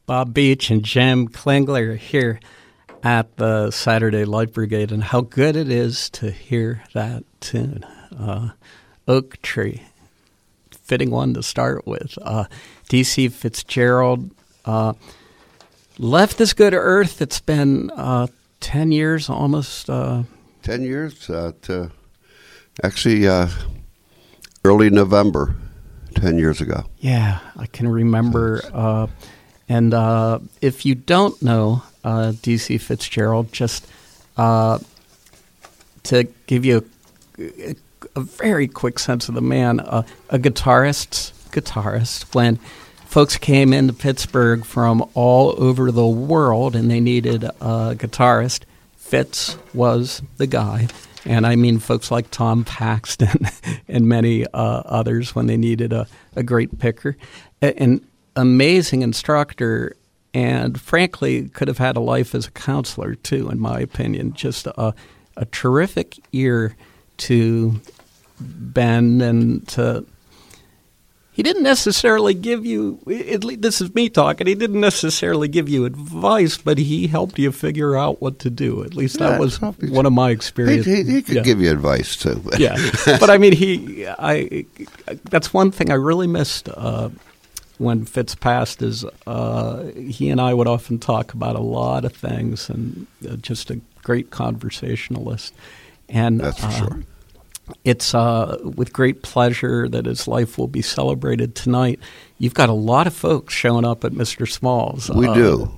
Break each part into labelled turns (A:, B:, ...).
A: Bob Beach and Jim Klingler here at the Saturday Light Brigade, and how good it is to hear that tune. Oak Tree, fitting one to start with. D.C. Fitzgerald left this good earth. It's been 10 years almost.
B: 10 years to actually early November, 10 years ago.
A: Yeah, I can remember. And if you don't know D.C. Fitzgerald, just to give you a very quick sense of the man, a guitarist. When folks came into Pittsburgh from all over the world and they needed a guitarist, Fitz was the guy. And I mean folks like Tom Paxton and many others when they needed a great picker. An amazing instructor, and frankly could have had a life as a counselor too, in my opinion. Just a terrific ear to bend and to... He didn't necessarily give you, this is me talking, he didn't necessarily give you advice, but he helped you figure out what to do. At least that was one of my experiences.
B: He could give you advice, too.
A: Yeah, but I mean, that's one thing I really missed when Fitz passed is he and I would often talk about a lot of things, and just a great conversationalist. And
B: that's for sure.
A: It's with great pleasure that his life will be celebrated tonight. You've got a lot of folks showing up at Mr. Small's.
B: We do.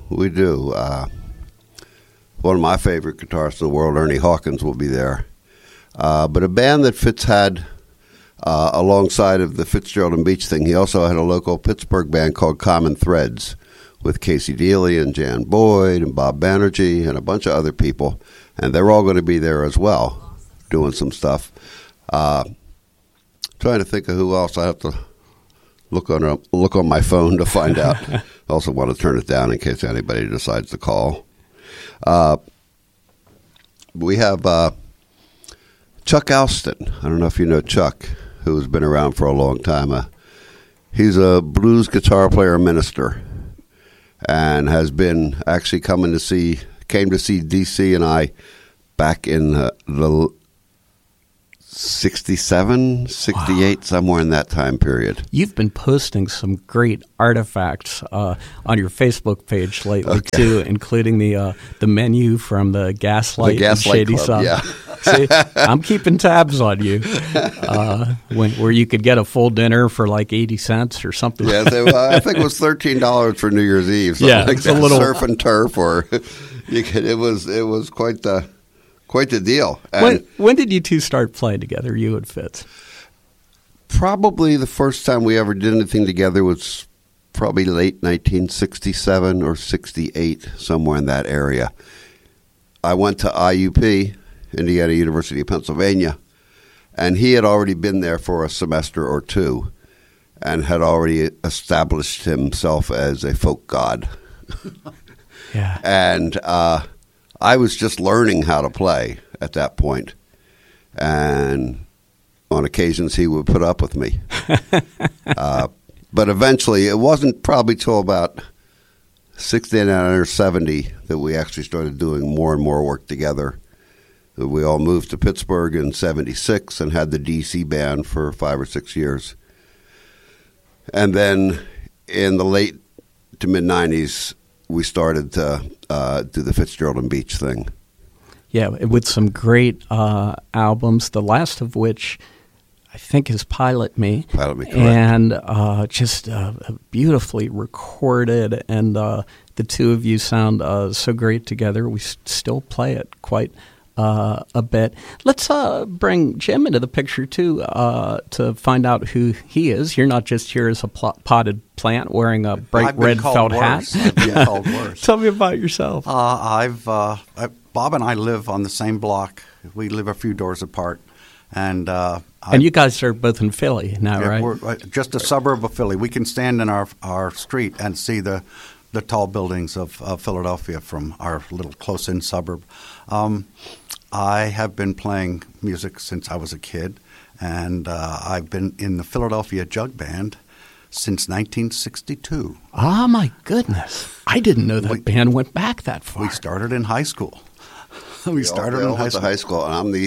B: One of my favorite guitarists in the world, Ernie Hawkins, will be there. But a band that Fitz had alongside of the Fitzgerald and Beach thing, he also had a local Pittsburgh band called Common Threads with Casey Dealey and Jan Boyd and Bob Banerjee and a bunch of other people. And they're all going to be there as well, doing some stuff. Trying to think of who else. I have to look on my phone to find out. I also want to turn it down in case anybody decides to call. We have Chuck Alston. I don't know if you know Chuck, who's been around for a long time. He's a blues guitar player minister, and has been actually came to see DC and I back in the 67, 68, wow. Somewhere in that time period.
A: You've been posting some great artifacts on your Facebook page lately, too, including the menu from the Gaslight and Shady Club,
B: yeah.
A: See, I'm keeping tabs on you. Where you could get a full dinner for like 80 cents or something.
B: Yeah, I think it was $13 for New Year's Eve.
A: Yeah,
B: like
A: it's a little
B: surf and turf, or it was quite the deal.
A: When did you two start playing together, you and Fitz?
B: Probably the first time we ever did anything together was probably late 1967 or 68, somewhere in that area. I went to IUP, Indiana University of Pennsylvania, and he had already been there for a semester or two and had already established himself as a folk god.
A: Yeah.
B: And I was just learning how to play at that point, and on occasions he would put up with me. But eventually, it wasn't probably till about 69 or 70 that we actually started doing more and more work together. We all moved to Pittsburgh in 76 and had the DC band for 5 or 6 years. And then in the late to mid-90s, we started to do the Fitzgerald and Beach thing.
A: Yeah, with some great albums, the last of which I think is Pilot Me.
B: Pilot Me, correct.
A: And just beautifully recorded, and the two of you sound so great together. We still play it quite a bit. Let's bring Jim into the picture, too, to find out who he is. You're not just here as a potted plant wearing a bright red felt hat.
C: I've been called worse.
A: Tell me about yourself.
C: Bob and I live on the same block. We live a few doors apart. And
A: you guys are both in Philly now, right?
C: We're just a suburb of Philly. We can stand in our street and see the tall buildings of Philadelphia from our little close-in suburb. I have been playing music since I was a kid, and I've been in the Philadelphia Jug Band since 1962.
A: Ah, my goodness. I didn't know that band went back that far.
C: We started in high school. We
B: started in high school, and I'm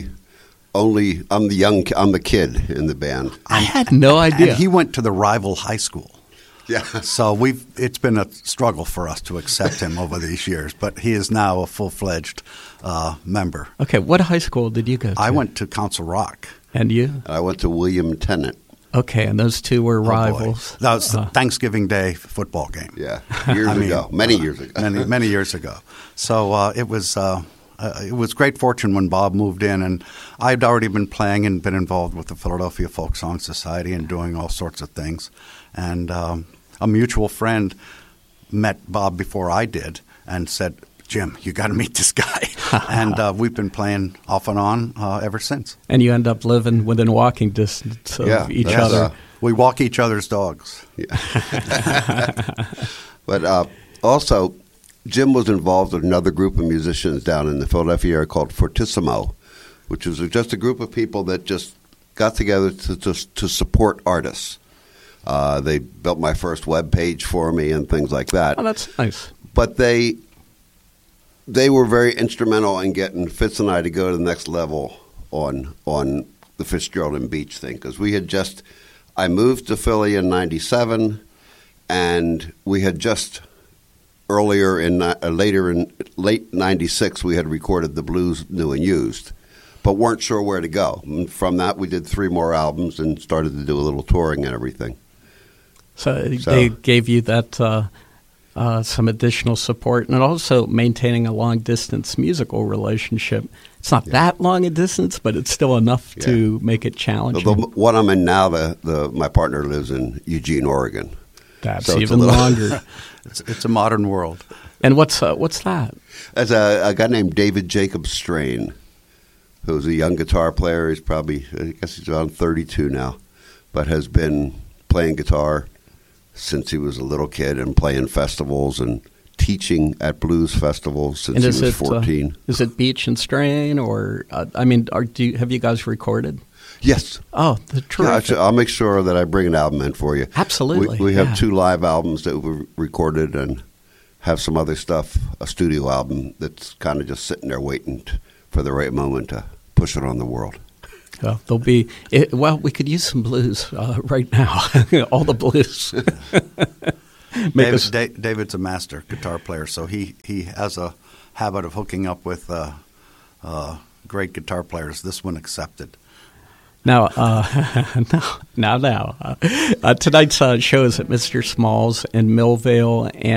B: the kid in the band.
A: I had no idea.
C: And he went to the rival high school.
B: Yeah.
C: So it's been a struggle for us to accept him over these years, but he is now a full-fledged member.
A: Okay, what high school did you go to?
C: I went to Council Rock.
A: And you?
B: I went to William Tennant.
A: Okay, and those two were rivals.
C: That was the Thanksgiving Day football game.
B: Yeah, many years ago.
C: Many years ago. So it was great fortune when Bob moved in, and I'd already been playing and been involved with the Philadelphia Folk Song Society and doing all sorts of things. And a mutual friend met Bob before I did and said, "Jim, you got to meet this guy." And we've been playing off and on ever since.
A: And you end up living within walking distance of each other.
C: We walk each other's dogs.
B: Yeah. But also, Jim was involved with another group of musicians down in the Philadelphia area called Fortissimo, which was just a group of people that just got together to support artists. They built my first web page for me and things like that.
A: Oh, that's nice.
B: But they were very instrumental in getting Fitz and I to go to the next level on the Fitzgerald and Beach thing, because I moved to Philly in '97, and we had just later in late '96 we had recorded the Blues New and Used, but weren't sure where to go. And from that, we did 3 more albums and started to do a little touring and everything.
A: So they gave you that some additional support, and also maintaining a long-distance musical relationship. It's not that long a distance, but it's still enough to make it challenging.
B: The one I'm in now, my partner lives in Eugene, Oregon.
A: That's so even longer.
C: It's a modern world.
A: And what's that?
B: That's a guy named David Jacob Strain, who's a young guitar player. He's he's around 32 now, but has been playing guitar since he was a little kid and playing festivals and teaching at blues festivals since he was 14.
A: Is it Beach and Strain, or have you guys recorded?
B: Yes.
A: Oh, terrific.
B: Yeah, I'll make sure that I bring an album in for you.
A: Absolutely.
B: We have 2 live albums that we recorded and have some other stuff, a studio album that's kind of just sitting there waiting for the right moment to push it on the world.
A: We could use some blues right now. All the blues.
C: David's a master guitar player, so he has a habit of hooking up with great guitar players. This one accepted.
A: Now, tonight's show is at Mr. Small's in Millvale, and